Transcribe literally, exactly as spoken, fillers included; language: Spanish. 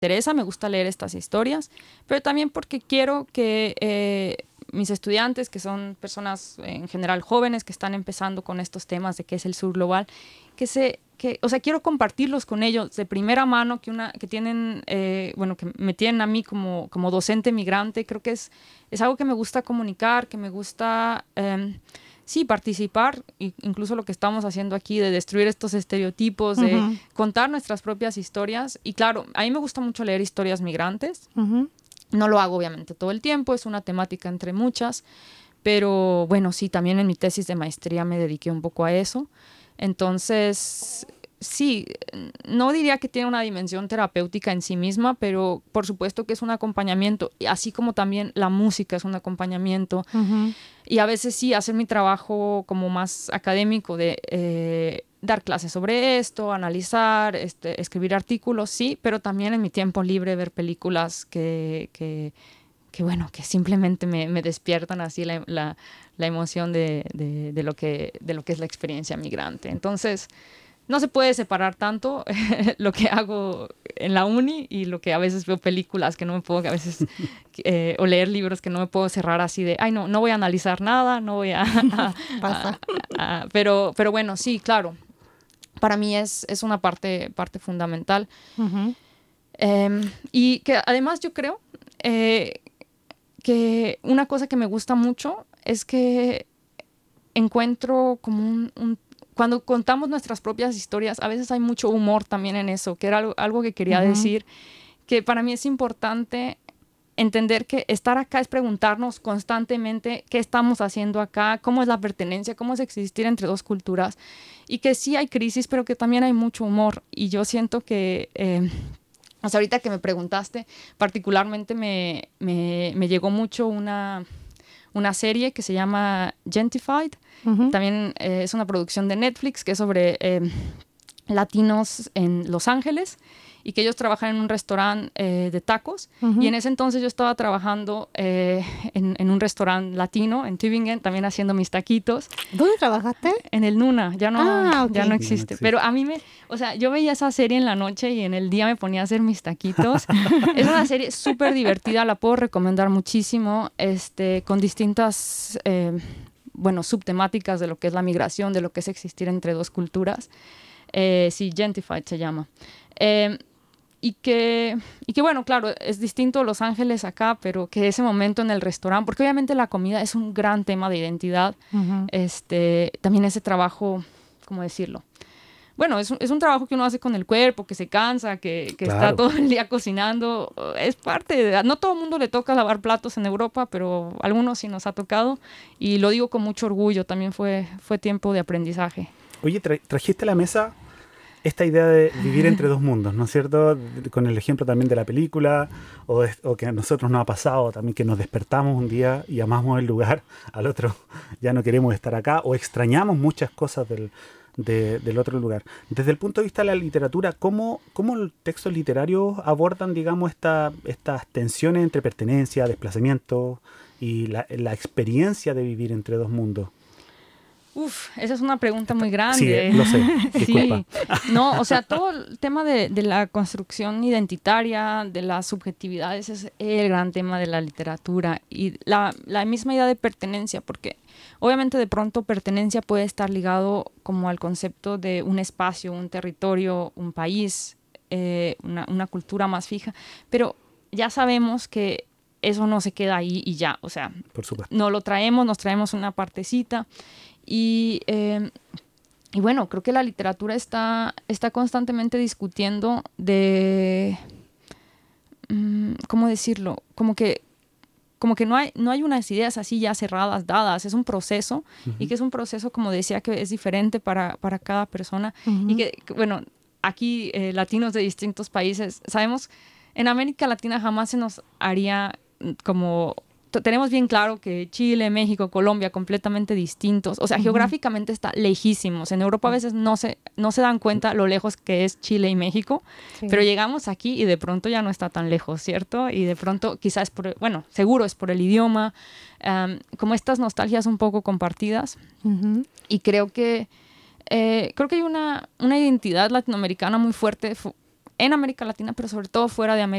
interesa, me gusta leer estas historias, pero también porque quiero que eh, mis estudiantes, que son personas en general jóvenes que están empezando con estos temas de qué es el sur global, que se, que, o sea, quiero compartirlos con ellos de primera mano, que una, que tienen, eh, bueno, que me tienen a mí como, como docente migrante. Creo que es, es algo que me gusta comunicar, que me gusta, eh, sí, participar, incluso lo que estamos haciendo aquí, de destruir estos estereotipos, de uh-huh. contar nuestras propias historias. Y claro, a mí me gusta mucho leer historias migrantes. Uh-huh. No lo hago obviamente todo el tiempo, es una temática entre muchas, pero bueno, sí, también en mi tesis de maestría me dediqué un poco a eso. Entonces, sí, no diría que tiene una dimensión terapéutica en sí misma, pero por supuesto que es un acompañamiento, así como también la música es un acompañamiento. Uh-huh. Y a veces sí, hacer mi trabajo como más académico de eh, dar clases sobre esto, analizar, este, escribir artículos, sí, pero también en mi tiempo libre ver películas que, que, que bueno, que simplemente me, me despiertan así la, la, la emoción de, de, de, lo que, de lo que es la experiencia migrante. Entonces, no se puede separar tanto lo que hago en la uni y lo que a veces veo películas que no me puedo, a veces, eh, o leer libros que no me puedo cerrar así de, ay, no, no voy a analizar nada, no voy a... a, Pasa. a, a pero, pero bueno, sí, claro. Para mí es, es una parte, parte fundamental. Uh-huh. Eh, y que además yo creo eh, que una cosa que me gusta mucho es que encuentro como un... un cuando contamos nuestras propias historias, a veces hay mucho humor también en eso, que era algo, algo que quería uh-huh. decir, que para mí es importante entender que estar acá es preguntarnos constantemente qué estamos haciendo acá, cómo es la pertenencia, cómo es existir entre dos culturas, y que sí hay crisis, pero que también hay mucho humor. Y yo siento que, eh, o sea, ahorita que me preguntaste, particularmente me, me, me llegó mucho una... una serie que se llama Gentefied. Uh-huh. También eh, es una producción de Netflix que es sobre eh, latinos en Los Ángeles y que ellos trabajan en un restaurante eh, de tacos. Uh-huh. Y en ese entonces yo estaba trabajando eh, en, en un restaurante latino en Tübingen, también haciendo mis taquitos. ¿Dónde trabajaste? En el Nuna, ya no, ah, okay. ya no existe. Ya no existe. Pero a mí me, o sea, yo veía esa serie en la noche y en el día me ponía a hacer mis taquitos. Es una serie súper divertida, la puedo recomendar muchísimo, este, con distintas, eh, bueno, subtemáticas de lo que es la migración, de lo que es existir entre dos culturas. Eh, sí, Gentefied se llama. Eh, Y que, y que, bueno, claro, es distinto Los Ángeles acá, pero que ese momento en el restaurante, porque obviamente la comida es un gran tema de identidad, uh-huh. este, también ese trabajo, ¿cómo decirlo? Bueno, es un, es un trabajo que uno hace con el cuerpo, que se cansa, que, que claro. está todo el día cocinando, es parte de, no todo el mundo le toca lavar platos en Europa, pero a algunos sí nos ha tocado, y lo digo con mucho orgullo, también fue, fue tiempo de aprendizaje. Oye, tra- trajiste a la mesa esta idea de vivir entre dos mundos, ¿no es cierto? Con el ejemplo también de la película, o, de, o que a nosotros nos ha pasado también que nos despertamos un día y amamos el lugar, al otro ya no queremos estar acá, o extrañamos muchas cosas del, de, del otro lugar. Desde el punto de vista de la literatura, ¿cómo, cómo los textos literarios abordan, digamos, esta, estas tensiones entre pertenencia, desplazamiento y la, la experiencia de vivir entre dos mundos? Uf, esa es una pregunta muy grande. Sí, lo sé, disculpa. Sí. No, o sea, todo el tema de, de la construcción identitaria, de las subjetividades, es el gran tema de la literatura. Y la, la misma idea de pertenencia, porque obviamente de pronto pertenencia puede estar ligado como al concepto de un espacio, un territorio, un país, eh, una, una cultura más fija, pero ya sabemos que eso no se queda ahí y ya, o sea, por supuesto. No lo traemos, nos traemos una partecita. Y, eh, y bueno, creo que la literatura está, está constantemente discutiendo de, um, ¿cómo decirlo? Como que, como que no hay, no hay unas ideas así ya cerradas, dadas, es un proceso, uh-huh. y que es un proceso, como decía, que es diferente para, para cada persona. Uh-huh. Y que, bueno, aquí eh, latinos de distintos países, sabemos, en América Latina jamás se nos haría como... Tenemos bien claro que Chile, México, Colombia, completamente distintos. O sea, uh-huh. geográficamente está lejísimos. En Europa a veces no se, no se dan cuenta lo lejos que es Chile y México, sí. pero llegamos aquí y de pronto ya no está tan lejos, ¿cierto? Y de pronto quizás, por, bueno, seguro es por el idioma, um, como estas nostalgias un poco compartidas. Uh-huh. Y creo que, eh, creo que hay una, una identidad latinoamericana muy fuerte fu- en América Latina, pero sobre todo fuera de América